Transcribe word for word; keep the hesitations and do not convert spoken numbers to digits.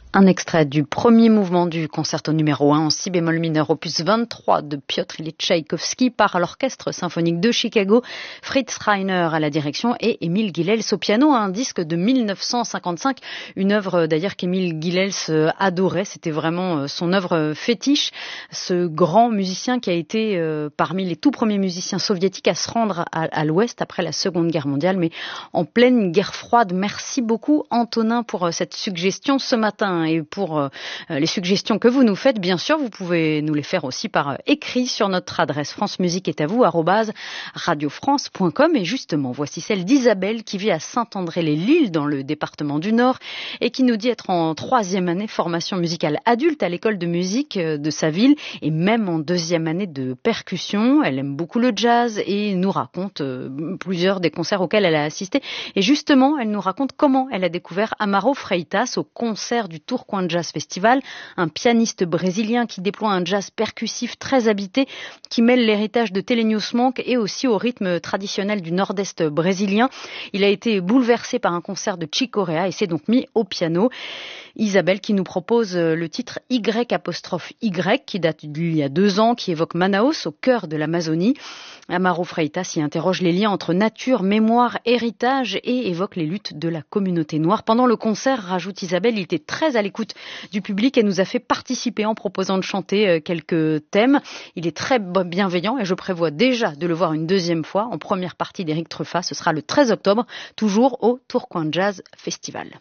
Un extrait du premier mouvement du concerto numéro un en si bémol mineur opus vingt-trois de Piotr Ilyich Tchaïkovski par l'Orchestre symphonique de Chicago, Fritz Reiner à la direction et Émile Guilels au piano, un disque de mille neuf cent cinquante-cinq, une œuvre d'ailleurs qu'Émile Guilels adorait, c'était vraiment son œuvre fétiche, ce grand musicien qui a été euh, parmi les tout premiers musiciens soviétiques à se rendre à, à l'Ouest après la Seconde Guerre mondiale, mais en pleine guerre froide. Merci beaucoup Antonin pour cette suggestion ce matin. Et pour euh, les suggestions que vous nous faites, bien sûr, vous pouvez nous les faire aussi par euh, écrit sur notre adresse france musique est à vous arobase radio france point com. Et justement, voici celle d'Isabelle qui vit à Saint-André-les-Lilles dans le département du Nord et qui nous dit être en troisième année formation musicale adulte à l'école de musique de sa ville et même en deuxième année de percussion. Elle aime beaucoup le jazz et nous raconte euh, plusieurs des concerts auxquels elle a assisté. Et justement, elle nous raconte comment elle a découvert Amaro Freitas au concert du Tourcoing Jazz Festival, un pianiste brésilien qui déploie un jazz percussif très habité, qui mêle l'héritage de Thelonious Monk et aussi au rythme traditionnel du nord-est brésilien. Il a été bouleversé par un concert de Chick Corea et s'est donc mis au piano. Isabelle qui nous propose le titre Y apostrophe Y qui date d'il y a deux ans, qui évoque Manaus au cœur de l'Amazonie. Amaro Freitas y interroge les liens entre nature, mémoire, héritage et évoque les luttes de la communauté noire. Pendant le concert, rajoute Isabelle, il était très à l'écoute du public et nous a fait participer en proposant de chanter quelques thèmes. Il est très bienveillant et je prévois déjà de le voir une deuxième fois en première partie d'Éric Truffat. Ce sera le treize octobre, toujours au Tourcoing Jazz Festival.